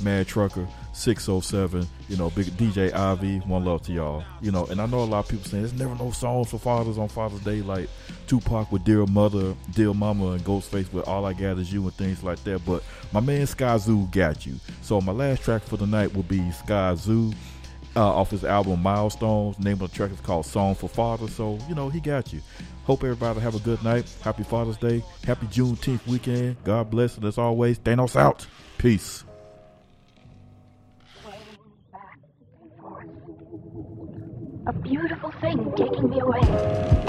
Mad Trucker, 607, big DJ Ivy, one love to y'all. And I know a lot of people saying there's never no songs for fathers on Father's Day like Tupac with Dear Mother, Dear Mama, and Ghostface with All I Got Is You and things like that. But my man Sky Zoo got you. So my last track for the night will be Sky Zoo off his album Milestones. Name of the track is called Song for Father. So, he got you. Hope everybody have a good night. Happy Father's Day. Happy Juneteenth weekend. God bless. And as always, Thanos out. Peace. A beautiful thing taking me away.